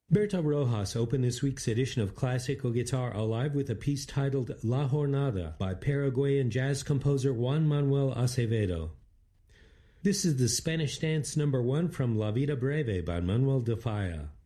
Berta Rojas opened this week's edition of Classical Guitar Alive with a piece titled La Jornada by Paraguayan jazz composer Juan Manuel Acevedo. This is the Spanish Dance No. 1 from La Vida Breve by Manuel de Falla.